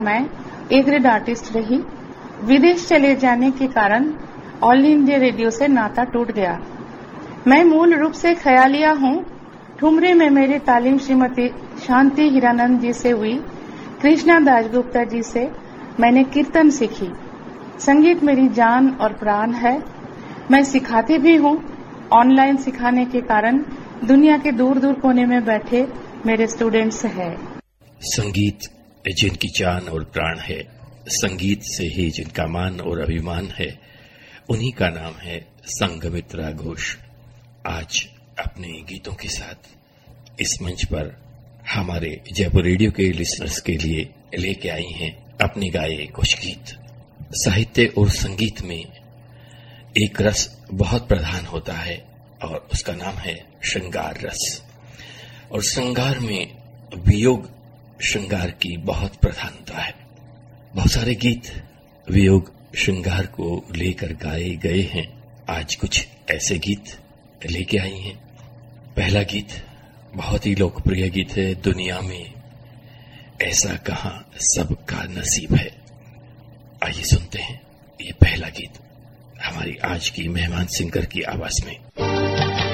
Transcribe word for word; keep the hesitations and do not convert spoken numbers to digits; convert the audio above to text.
मैं A grade artist रही। विदेश चले जाने के कारण ऑल इंडिया रेडियो से नाता टूट गया। मैं मूल रूप से ख्यालिया हूँ। ठुमरे में मेरी तालीम श्रीमती शांति हीरानंद जी से हुई। कृष्णा दासगुप्ता जी से मैंने कीर्तन सीखी। संगीत मेरी जान और प्राण है। मैं सिखाती भी हूँ। ऑनलाइन सिखाने के कारण दुनिया के दूर दूर कोने में बैठे मेरे स्टूडेंट्स हैं। संगीत जिनकी जान और प्राण है, संगीत से ही जिनका मान और अभिमान है, उन्हीं का नाम है संघमित्रा घोष। आज अपने गीतों के साथ इस मंच पर हमारे जयपुर रेडियो के लिसनर्स के लिए लेके आई हैं अपने गाए कुछ गीत। साहित्य और संगीत में एक रस बहुत प्रधान होता है और उसका नाम है श्रृंगार रस। और श्रृंगार में वियोग श्रृंगार की बहुत प्रधानता है। बहुत सारे गीत वियोग श्रृंगार को लेकर गाए गए हैं। आज कुछ ऐसे गीत लेके आई हैं। पहला गीत बहुत ही लोकप्रिय गीत है, दुनिया में ऐसा कहां सबका नसीब है। आइए सुनते हैं ये पहला गीत हमारी आज की मेहमान सिंगर की आवाज में।